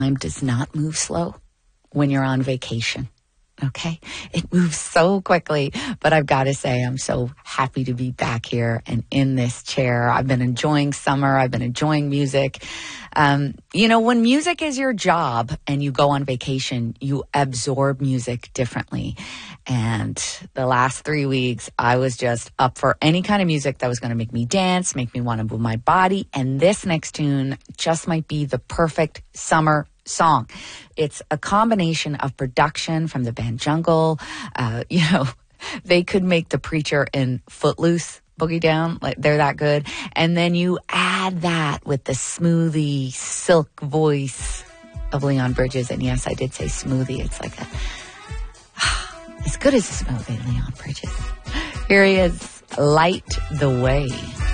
Time does not move slow when you're on vacation. Okay. It moves so quickly, but I've got to say, I'm so happy to be back here and in this chair. I've been enjoying summer. I've been enjoying music. When music is your job and you go on vacation, you absorb music differently. And the last 3 weeks, I was just up for any kind of music that was going to make me dance, make me want to move my body. And this next tune just might be the perfect summer song. It's a combination of production from the band Jungle. They could make The Preacher in Footloose boogie down. Like, they're that good. And then you add that with the smoothie silk voice of Leon Bridges. And yes, I did say smoothie. It's like as good as a smoothie, Leon Bridges. Here he is, Light the Way.